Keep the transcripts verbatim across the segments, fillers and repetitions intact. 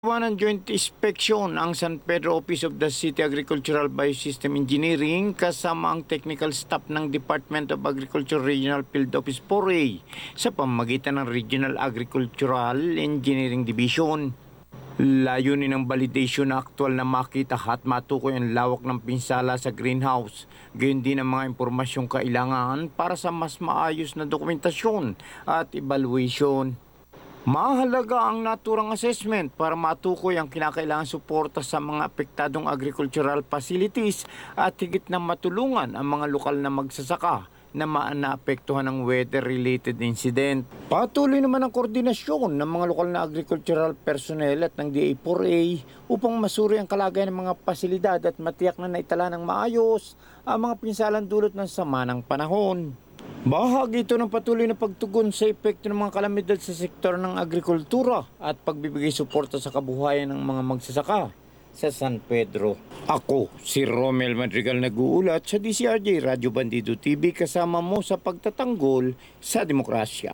Ng joint inspection ang San Pedro Office of the City Agricultural Biosystem Engineering kasama ang technical staff ng Department of Agriculture Regional Field Office four A sa pamamagitan ng Regional Agricultural Engineering Division. Layunin ng validation na aktual na makita at matukoy ang lawak ng pinsala sa greenhouse. Gayon din ang mga impormasyong kailangan para sa mas maayos na dokumentasyon at evaluation. Mahalaga ang naturang assessment para matukoy ang kinakailangan suporta sa mga apektadong agricultural facilities at higit na matulungan ang mga lokal na magsasaka na maanaapektuhan ng weather-related incident. Patuloy naman ang koordinasyon ng mga lokal na agricultural personnel at ng D A four A upang masuri ang kalagayan ng mga pasilidad at matiyak na naitala ng maayos ang mga pinsalang dulot ng sama ng panahon. Bahagi ito ng patuloy na pagtugon sa epekto ng mga kalamidad sa sektor ng agrikultura at pagbibigay suporta sa kabuhayan ng mga magsasaka sa San Pedro. Ako, si Romel Madrigal nag-uulat sa D C R J Radyo Bandido T V kasama mo sa pagtatanggol sa demokrasya.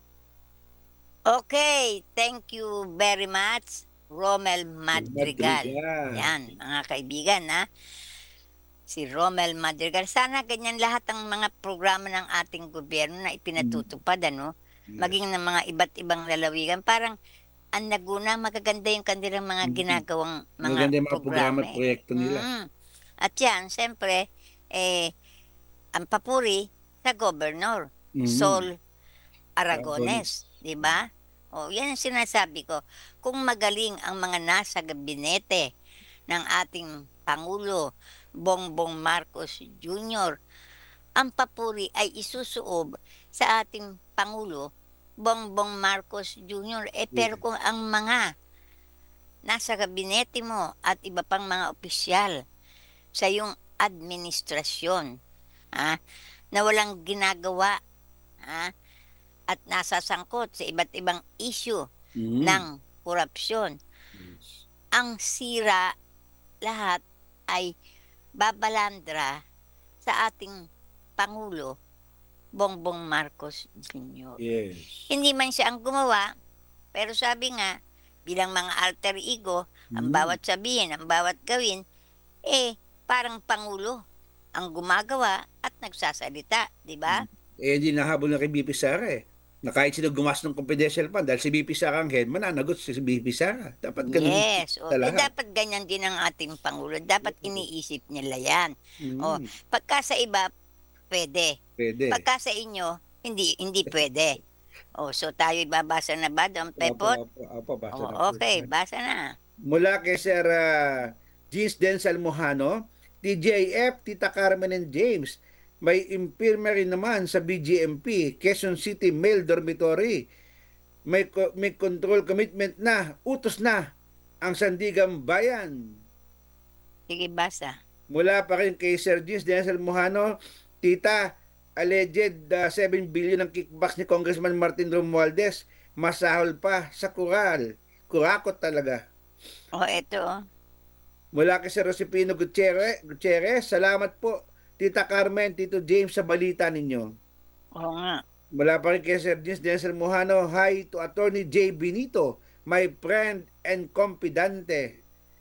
Okay, thank you very much, Romel Madrigal. Madrigal. Yan, mga kaibigan, ha? Si Romel Madrigal. Sana ganyan lahat ang mga programa ng ating gobyerno na ipinatutupad, ano? Yes. Maging ng mga iba't ibang lalawigan. Parang ang Laguna, magaganda yung kanilang mga Mhm. ginagawang mga Maganda yung mga programa programa. at proyekto nila. Mm. At yan, siyempre, eh, ang papuri sa Governor, Mhm. Sol Aragones, di ba? O, yan ang sinasabi ko. Kung magaling ang mga nasa gabinete ng ating Pangulo, Bongbong Marcos Junior, ang papuri ay isusuob sa ating Pangulo, Bongbong Marcos Junior Eh, pero Yes. kung ang mga nasa gabinete mo at iba pang mga opisyal sa iyong administrasyon, ha, na walang ginagawa, ha, at nasasangkot sa iba't ibang issue Mhm. ng korupsyon, Yes. ang sira lahat ay babalandra sa ating Pangulo, Bongbong Marcos Junior Yes. Hindi man siya ang gumawa, pero sabi nga, bilang mga alter ego, ang Mm. bawat sabihin, ang bawat gawin, eh, parang Pangulo ang gumagawa at nagsasalita, di ba? Eh, di nahabol na kay B P Sara eh. Na kahit sino gumas ng confidential fund, dahil si B P Sara ang head, mananagot si B P Sara. Dapat ganun Yes. O, sa eh, lahat. dapat ganyan din ang ating Pangulo. Dapat iniisip nila yan. O, Mm. pagka sa iba, pwede. Pwede. Pagka sa inyo, hindi hindi pwede. O, so tayo babasa na ba, Don Pepot? Opo, opo, opo, basa O, na po. okay, basa na. Mula kay Sir uh, Jeans Denzel Mojano, T J F, Tita Carmen and James, may infirmary naman sa B G M P, Quezon City Male Dormitory. May, co- may control commitment na, utos na ang Sandigan Bayan. Sige, basa. Mula pa rin kay Sir Jeans Denzel Mojano, Tita, alleged uh, seven billion ang kickbacks ni Congressman Martin Romualdez, masahol pa sa kural. Kurakot talaga. O, eto. o. Mula kay Sir Josepino Gutierrez, Gutierrez, salamat po Tita Carmen, Tito James sa balita ninyo. Oo nga. Mula pa rin kay Sir James Denzel Mojano, hi to Attorney J. Benito, my friend and confidante.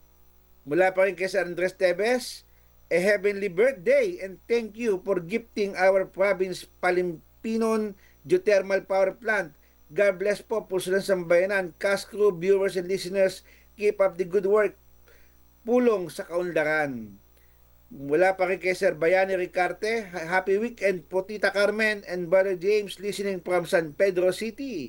Mula pa rin kay Sir Andres Tevez, a heavenly birthday and thank you for gifting our province Palimpinon Geothermal Power Plant. God bless po po sa sambayanan, cast crew, viewers and listeners, keep up the good work. Pulong sa kaunlaran. Mula pa rin kay Sir Bayani Ricarte, happy weekend po Tita Carmen and Brother James listening from San Pedro City.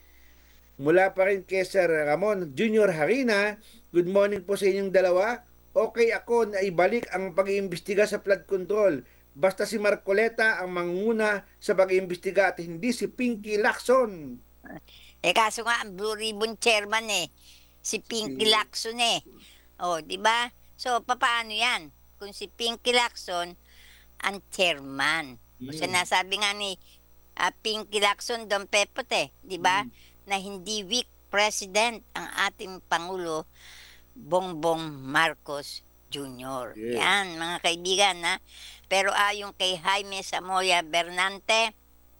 Mula pa rin kay Sir Ramon Junior Harina, good morning po sa inyong dalawa. Okay ako na ibalik ang pag-iimbestiga sa flood control. Basta si Marcoleta ang manguna sa pag-iimbestiga at hindi si Pinky Lacson. Eh, kaso nga, ang Blue Ribbon Chairman eh. Si Pinky Si- Lacson eh. O, di ba? So, papaano yan? Kung si Pinky Lacson ang chairman. O, Mm. sinasabi nga ni ah, Pinky Lacson, Don Pepot eh. Di ba? Mm. Na hindi weak president ang ating Pangulo, Bongbong Marcos Junior Yes. Yan, mga kaibigan, ha? Pero ayon kay Jaime Samoya Bernante,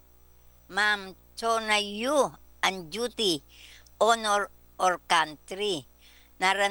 Ma'am Chona Yu, on duty, honor or country. naran